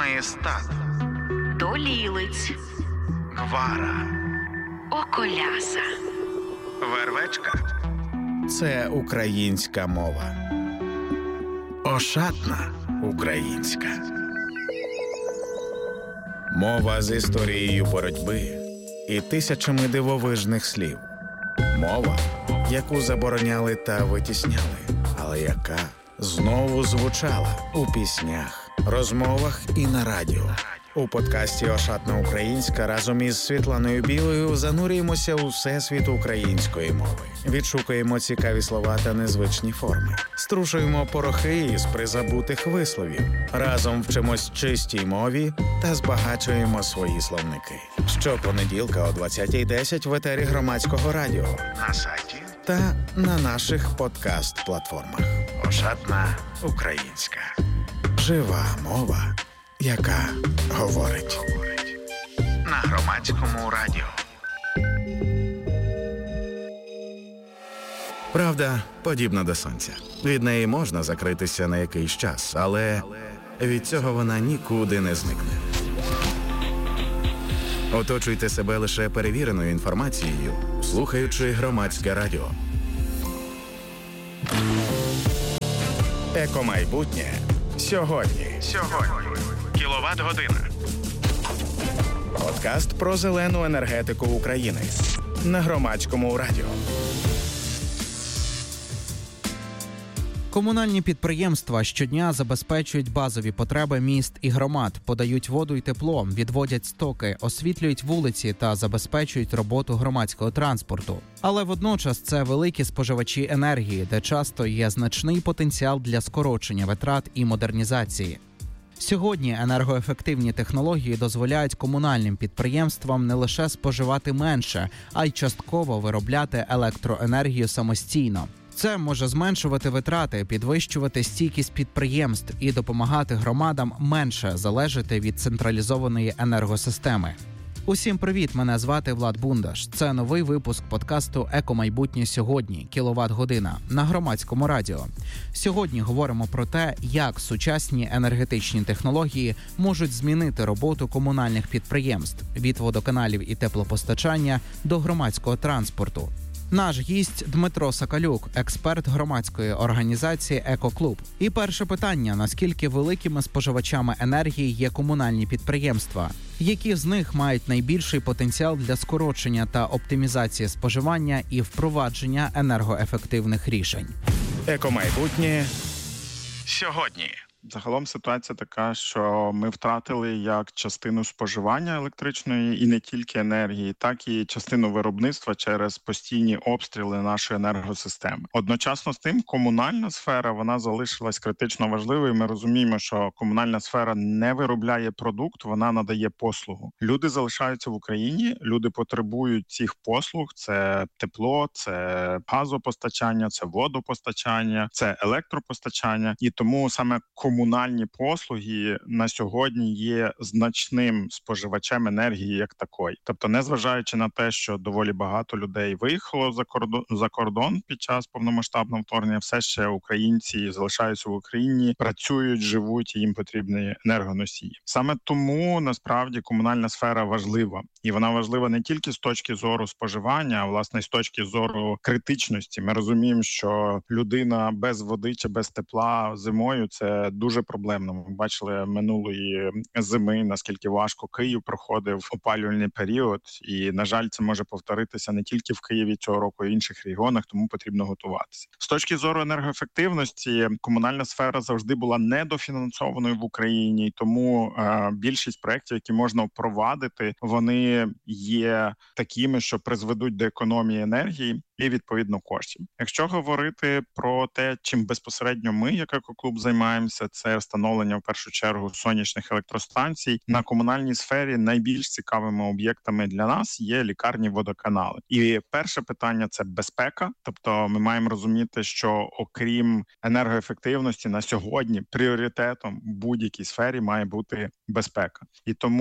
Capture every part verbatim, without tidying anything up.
Маєстат, Долілиць, Гвара, Околяса, Вервечка. Це українська мова. Ошатна українська. Мова з історією боротьби і тисячами дивовижних слів. Мова, яку забороняли та витісняли, але яка знову звучала у піснях, розмовах і на радіо. У подкасті «Ошатна українська» разом із Світланою Білою занурюємося у всесвіт української мови. Відшукуємо цікаві слова та незвичні форми. Струшуємо порохи із призабутих висловів. Разом вчимось чистій мові та збагачуємо свої словники. Щопонеділка о двадцятій десять в етері Громадського радіо, На сайті та на наших подкаст-платформах. «Ошатна українська». Жива мова, яка говорить. На Громадському радіо. Правда подібна до сонця. Від неї можна закритися на якийсь час, але від цього вона нікуди не зникне. Оточуйте себе лише перевіреною інформацією, слухаючи Громадське радіо. Екомайбутнє сьогодні. Сьогодні. Кіловат-година. Подкаст про зелену енергетику України на Громадському радіо. Комунальні підприємства щодня забезпечують базові потреби міст і громад, подають воду й тепло, відводять стоки, освітлюють вулиці та забезпечують роботу громадського транспорту. Але водночас це великі споживачі енергії, де часто є значний потенціал для скорочення витрат і модернізації. Сьогодні енергоефективні технології дозволяють комунальним підприємствам не лише споживати менше, а й частково виробляти електроенергію самостійно. Це може зменшувати витрати, підвищувати стійкість підприємств і допомагати громадам менше залежати від централізованої енергосистеми. Усім привіт, мене звати Влад Бундаш. Це новий випуск подкасту «Екомайбутнє сьогодні. Кіловат-година» на Громадському радіо. Сьогодні говоримо про те, як сучасні енергетичні технології можуть змінити роботу комунальних підприємств від водоканалів і теплопостачання до громадського транспорту. Наш гість Дмитро Соколюк, експерт громадської організації «Екоклуб». І перше питання – наскільки великими споживачами енергії є комунальні підприємства? Які з них мають найбільший потенціал для скорочення та оптимізації споживання і впровадження енергоефективних рішень? Екомайбутнє Сьогодні. Загалом ситуація така, що ми втратили як частину споживання електричної і не тільки енергії, так і частину виробництва через постійні обстріли нашої енергосистеми. Одночасно з тим, комунальна сфера, вона залишилась критично важливою. Ми розуміємо, що комунальна сфера не виробляє продукт, вона надає послугу. Люди залишаються в Україні, люди потребують цих послуг. Це тепло, це газопостачання, це водопостачання, це електропостачання. І тому саме комунальні послуги на сьогодні є значним споживачем енергії як такої. Тобто, незважаючи на те, що доволі багато людей виїхало за кордон, за кордон під час повномасштабного вторгнення, все ще українці залишаються в Україні, працюють, живуть, і їм потрібні енергоносії. Саме тому, насправді, комунальна сфера важлива. І вона важлива не тільки з точки зору споживання, а, власне, з точки зору критичності. Ми розуміємо, що людина без води чи без тепла зимою – це дуже проблемно. Ми бачили минулої зими, наскільки важко Київ проходив опалювальний період. І, на жаль, це може повторитися не тільки в Києві цього року, а й в інших регіонах, тому потрібно готуватися. З точки зору енергоефективності, комунальна сфера завжди була недофінансованою в Україні, тому е, більшість проєктів, які можна впровадити, вони є такими, що призведуть до економії енергії і, відповідно, коштів. Якщо говорити про те, чим безпосередньо ми, як екоклуб, займаємося, це встановлення, в першу чергу, сонячних електростанцій. На комунальній сфері найбільш цікавими об'єктами для нас є лікарні, водоканали. І перше питання – це безпека. Тобто ми маємо розуміти, що окрім енергоефективності, на сьогодні пріоритетом в будь-якій сфері має бути безпека. І тому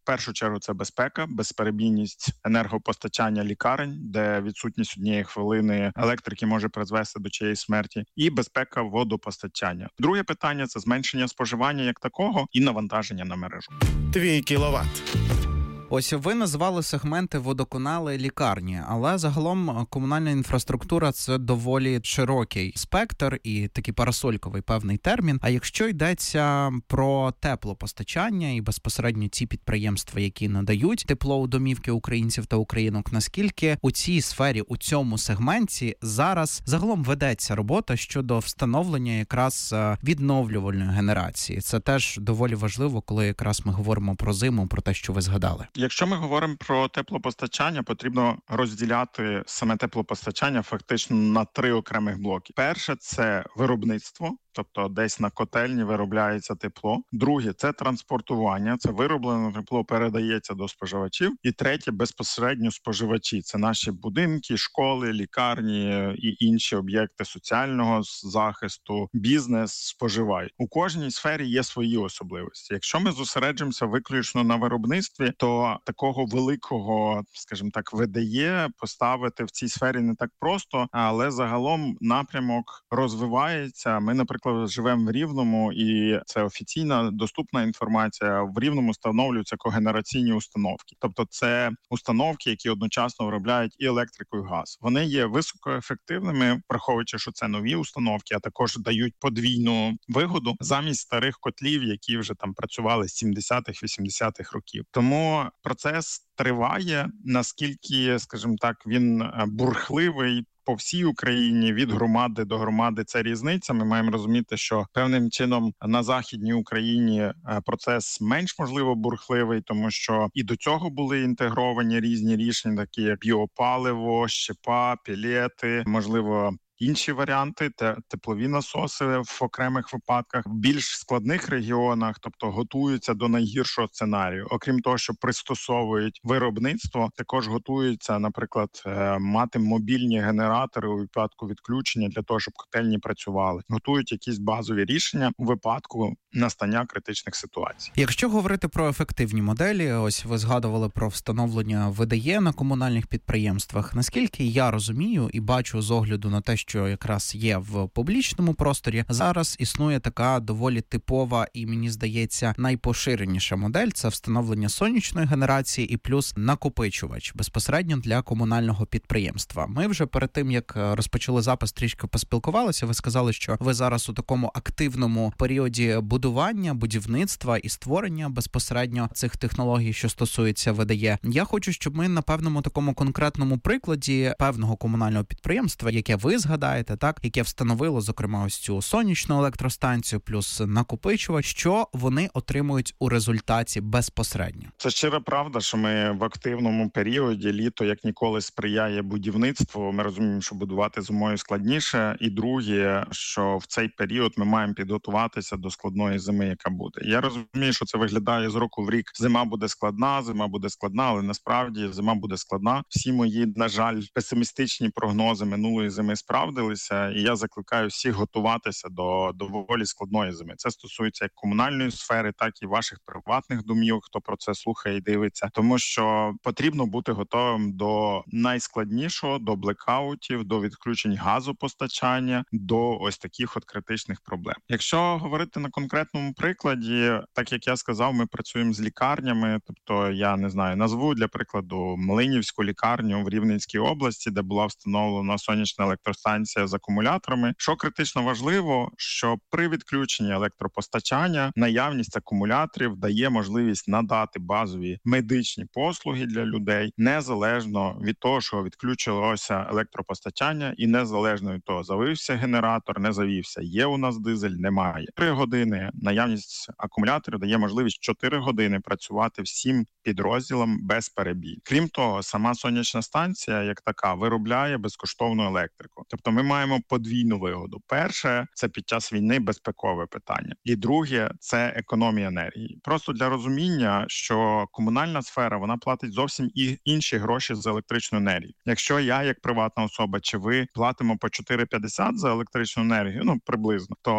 В першу чергу це безпека, безперебійність енергопостачання лікарень, де відсутність однієї хвилини електрики може призвести до чиєїсь смерті, і безпека водопостачання. Друге питання – це зменшення споживання як такого і навантаження на мережу. Твій кіловат. Ось ви назвали сегменти водоканали, лікарні, але загалом комунальна інфраструктура – це доволі широкий спектр і такий парасольковий певний термін. А якщо йдеться про теплопостачання і безпосередньо ці підприємства, які надають тепло у домівки українців та українок, наскільки у цій сфері, у цьому сегменті зараз загалом ведеться робота щодо встановлення якраз відновлювальної генерації? Це теж доволі важливо, коли якраз ми говоримо про зиму, про те, що ви згадали. Якщо ми говоримо про теплопостачання, потрібно розділяти саме теплопостачання фактично на три окремих блоки. Перше – це виробництво, тобто десь на котельні виробляється тепло. Друге – це транспортування, це вироблене тепло передається до споживачів. І третє – безпосередньо споживачі. Це наші будинки, школи, лікарні і інші об'єкти соціального захисту, бізнес споживають. У кожній сфері є свої особливості. Якщо ми зосереджуємося виключно на виробництві, то такого великого, скажімо так, ви де є поставити в цій сфері не так просто, але загалом напрямок розвивається. Ми, наприклад, живемо в Рівному, і це офіційна доступна інформація. В Рівному встановлюються когенераційні установки. Тобто це установки, які одночасно виробляють і електрику, і газ. Вони є високоефективними, враховуючи, що це нові установки, а також дають подвійну вигоду замість старих котлів, які вже там працювали з сімдесятих-вісімдесятих років. Тому процес триває. Наскільки, скажімо так, він бурхливий по всій Україні, від громади до громади, це різниця. Ми маємо розуміти, що певним чином на Західній Україні процес менш, можливо, бурхливий, тому що і до цього були інтегровані різні рішення, такі як біопаливо, щепа, пелети, можливо, інші варіанти, теплові насоси в окремих випадках, в більш складних регіонах, тобто готуються до найгіршого сценарію. Окрім того, що пристосовують виробництво, також готуються, наприклад, мати мобільні генератори у випадку відключення для того, щоб котельні працювали. Готують якісь базові рішення у випадку настання критичних ситуацій. Якщо говорити про ефективні моделі, ось ви згадували про встановлення ви де є на комунальних підприємствах. Наскільки я розумію і бачу з огляду на те, що якраз є в публічному просторі, зараз існує така доволі типова і, мені здається, найпоширеніша модель – це встановлення сонячної генерації і плюс накопичувач безпосередньо для комунального підприємства. Ми вже перед тим, як розпочали запис, трішки поспілкувалися. Ви сказали, що ви зараз у такому активному періоді будування, будівництва і створення безпосередньо цих технологій, що стосується ви де є. Я хочу, щоб ми на певному такому конкретному прикладі певного комунального підприємства, яке ви згадали, Згадаєте, так, яке встановило, зокрема, ось цю сонячну електростанцію плюс накопичувач, що вони отримують у результаті безпосередньо? Це щира правда, що ми в активному періоді, літо як ніколи сприяє будівництву. Ми розуміємо, що будувати зимою складніше. І друге, що в цей період ми маємо підготуватися до складної зими, яка буде. Я розумію, що це виглядає з року в рік. Зима буде складна, зима буде складна, але насправді зима буде складна. Всі мої, на жаль, песимістичні прогнози минулої зими справді справдилися, і я закликаю всіх готуватися до доволі складної зими. Це стосується як комунальної сфери, так і ваших приватних домівок, хто про це слухає і дивиться. Тому що потрібно бути готовим до найскладнішого, до блекаутів, до відключень газопостачання, до ось таких от критичних проблем. Якщо говорити на конкретному прикладі, так як я сказав, ми працюємо з лікарнями, тобто я не знаю, назву для прикладу Млинівську лікарню в Рівненській області, де була встановлена сонячна електростанція з акумуляторами. Що критично важливо, що при відключенні електропостачання наявність акумуляторів дає можливість надати базові медичні послуги для людей, незалежно від того, що відключилося електропостачання, і незалежно від того, завівся генератор, не завівся, є у нас дизель, немає. Три години наявність акумуляторів дає можливість чотири години працювати всім підрозділам без перебій. Крім того, сама сонячна станція, як така, виробляє безкоштовну електрику. Тобто ми маємо подвійну вигоду. Перше – це під час війни безпекове питання. І друге – це економія енергії. Просто для розуміння, що комунальна сфера, вона платить зовсім і інші гроші за електричну енергію. Якщо я, як приватна особа, чи ви платимо по чотири п'ятдесят за електричну енергію, ну, приблизно, то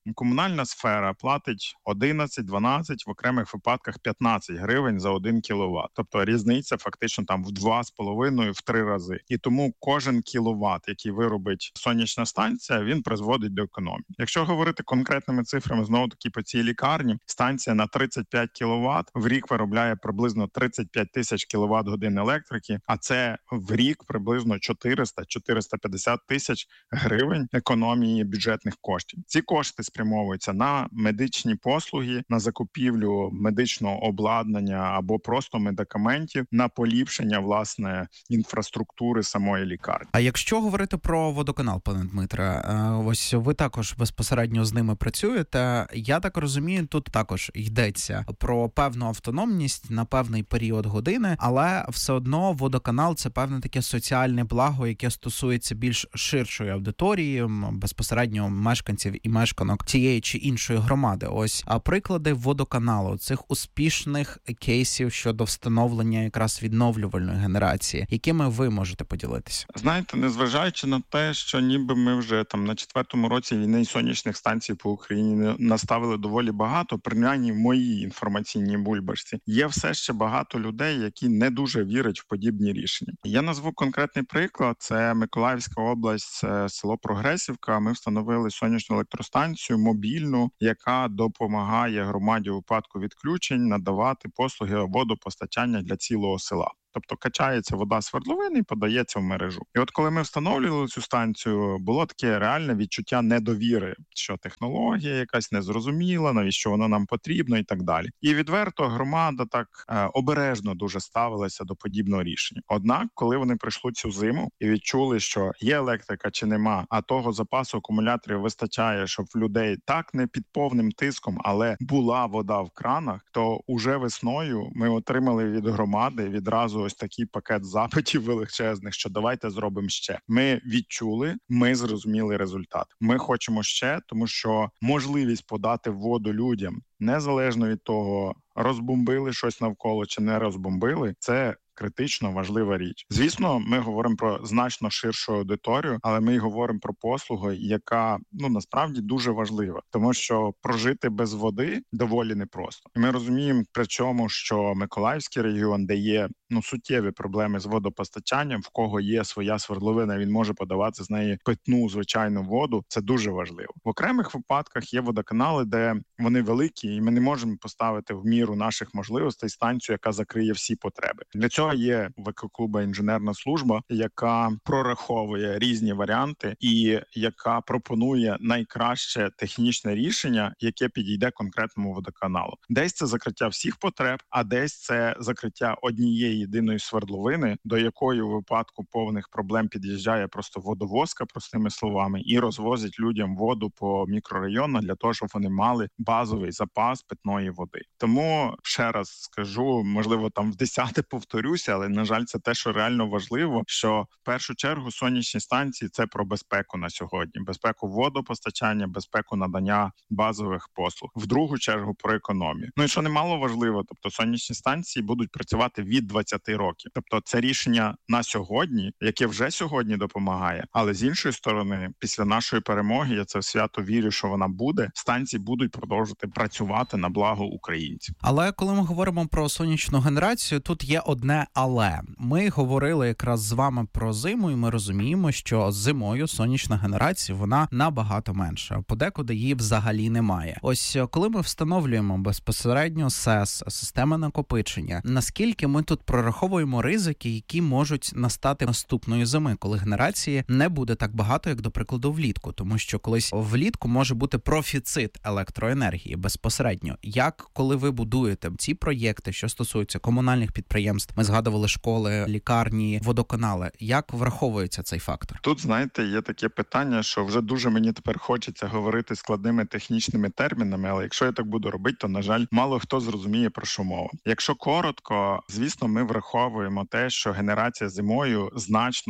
Комунальна сфера платить одинадцять, дванадцять, в окремих випадках п'ятнадцять гривень за один кіловат. Тобто різниця фактично там в два з половиною, в три рази. І тому кожен кіловат, який виробить сонячна станція, він призводить до економії. Якщо говорити конкретними цифрами, знову таки по цій лікарні, станція на тридцять п'ять кіловат в рік виробляє приблизно тридцять п'ять тисяч кіловат-годин електрики, а це в рік приблизно чотириста - чотириста п'ятдесят тисяч гривень економії бюджетних коштів. Ці кошти спрямовуються на медичні послуги, на закупівлю медичного обладнання або просто медикаментів, на поліпшення, власне, інфраструктури самої лікарні. А якщо говорити про водоканал, пане Дмитре, ось ви також безпосередньо з ними працюєте. Я так розумію, тут також йдеться про певну автономність на певний період години, але все одно водоканал – це певне таке соціальне благо, яке стосується більш ширшої аудиторії, безпосередньо мешканців і мешканок цієї чи іншої громади. Ось, а приклади водоканалу, цих успішних кейсів щодо встановлення якраз відновлювальної генерації, якими ви можете поділитися? Знаєте, незважаючи на те, що ніби ми вже там на четвертому році війни сонячних станцій по Україні наставили доволі багато, принаймні в моїй інформаційній бульбашці, є все ще багато людей, які не дуже вірять в подібні рішення. Я назву конкретний приклад. Це Миколаївська область, це село Прогресівка. Ми встановили сонячну електростанцію мобільну, яка допомагає громаді у випадку відключень надавати послуги водопостачання для цілого села. Тобто качається вода з свердловини і подається в мережу. І от коли ми встановлювали цю станцію, було таке реальне відчуття недовіри, що технологія якась незрозуміла, навіщо вона нам потрібна і так далі. І відверто громада так е, обережно дуже ставилася до подібного рішення. Однак, коли вони прийшли цю зиму і відчули, що є електрика чи нема, а того запасу акумуляторів вистачає, щоб в людей так не під повним тиском, але була вода в кранах, то уже весною ми отримали від громади відразу ось такий пакет запитів величезних, що давайте зробимо ще. Ми відчули, ми зрозуміли результат. Ми хочемо ще, тому що можливість подати воду людям, незалежно від того, розбомбили щось навколо чи не розбомбили, це критично важлива річ. Звісно, ми говоримо про значно ширшу аудиторію, але ми й говоримо про послугу, яка, ну, насправді дуже важлива. Тому що прожити без води доволі непросто. І ми розуміємо, при чому, що Миколаївський регіон, де є, ну, суттєві проблеми з водопостачанням, в кого є своя свердловина, він може подавати з неї питну, звичайну воду, це дуже важливо. В окремих випадках є водоканали, де вони великі, і ми не можемо поставити в міру наших можливостей станцію, яка закриє всі потреби. Для цього є в екоклуба інженерна служба, яка прораховує різні варіанти і яка пропонує найкраще технічне рішення, яке підійде конкретному водоканалу. Десь це закриття всіх потреб, а десь це закриття однієї єдиної свердловини, до якої у випадку повних проблем під'їжджає просто водовозка, простими словами, і розвозить людям воду по мікрорайонах для того, щоб вони мали базовий запас питної води. Тому, ще раз скажу, можливо, там в десяте повторюся, але, на жаль, це те, що реально важливо, що в першу чергу сонячні станції – це про безпеку на сьогодні. Безпеку водопостачання, безпеку надання базових послуг. В другу чергу про економію. Ну і що немало важливо, тобто сонячні станції будуть працювати від двадцяти років. Тобто це рішення на сьогодні, яке вже сьогодні допомагає, але з іншої сторони, після нашої перемоги, я це в свято вірю, що вона буде, станції будуть продовжувати працювати на благо українців. Але коли ми говоримо про сонячну генерацію, тут є одне але. Ми говорили якраз з вами про зиму, і ми розуміємо, що зимою сонячна генерація, вона набагато менша. Подекуди її взагалі немає. Ось коли ми встановлюємо безпосередньо СЕС, системи накопичення, наскільки ми тут прораховуємо ризики, які можуть настати наступної зими, коли генерації не буде так багато, як, до прикладу, влітку. Тому що колись влітку може бути профіцит електроенергії безпосередньо. Як, коли ви будуєте ці проєкти, що стосуються комунальних підприємств, ми згадували школи, лікарні, водоканали, як враховується цей фактор? Тут, знаєте, є таке питання, що вже дуже мені тепер хочеться говорити складними технічними термінами, але якщо я так буду робити, то, на жаль, мало хто зрозуміє, про що мова. Якщо коротко, звісно, ми враховуємо те, що генерація зимою значно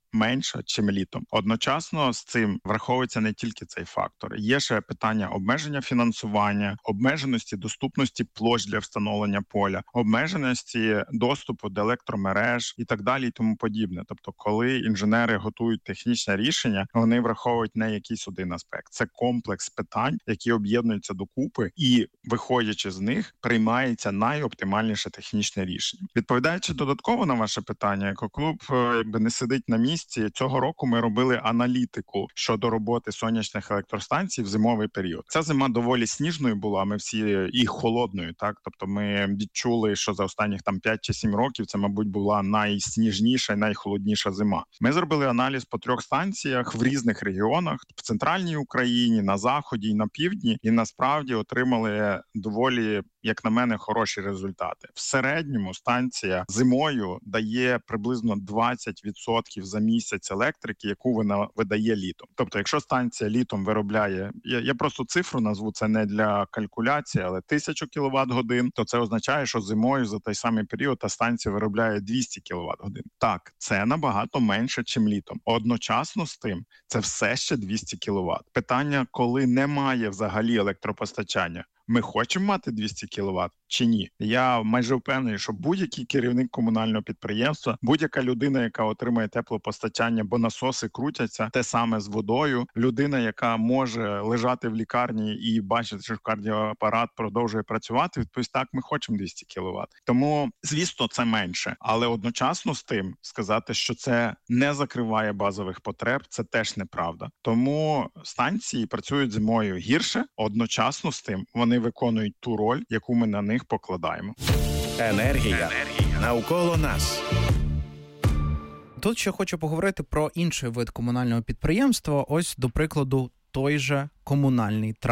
менша, чим літом. Одночасно з цим враховується не тільки цей фактор. Є ще питання обмеження фінансування, обмеженості доступності площ для встановлення поля, обмеженості доступу до електромереж і так далі і тому подібне. Тобто, коли інженери готують технічне рішення, вони враховують не якийсь один аспект. Це комплекс питань, які об'єднуються докупи і, виходячи з них, приймається найоптимальніше технічне рішення. Відповідаючи додатково на ваше питання, екоклуб якби не сидить на місці. Цього року ми робили аналітику щодо роботи сонячних електростанцій в зимовий період. Ця зима доволі сніжною була, ми всі і холодною, так? Тобто ми відчули, що за останніх там п'ять чи сім років це, мабуть, була найсніжніша і найхолодніша зима. Ми зробили аналіз по трьох станціях в різних регіонах, в центральній Україні, на заході і на півдні, і насправді отримали доволі, як на мене, хороші результати. В середньому станція зимою дає приблизно двадцять відсотків за місяць електрики, яку вона видає літом. Тобто, якщо станція літом виробляє, я, я просто цифру назву, це не для калькуляції, але тисячу кіловат-годин, то це означає, що зимою за той самий період та станція виробляє двісті кіловат-годин. Так, це набагато менше, чим літом. Одночасно з тим, це все ще двісті кіловат. Питання, коли немає взагалі електропостачання, ми хочемо мати двісті кіловат чи ні? Я майже впевнений, що будь-який керівник комунального підприємства, будь-яка людина, яка отримує теплопостачання, бо насоси крутяться, те саме з водою, людина, яка може лежати в лікарні і бачити, що кардіоапарат продовжує працювати, відповість, так, ми хочемо двісті кіловат. Тому, звісно, це менше. Але одночасно з тим сказати, що це не закриває базових потреб, це теж неправда. Тому станції працюють зимою гірше, одночасно з тим вони виконують ту роль, яку ми на них покладаємо. Енергія навколо нас. Тут ще хочу поговорити про інший вид комунального підприємства. Ось, до прикладу, той же комунальний транспорт.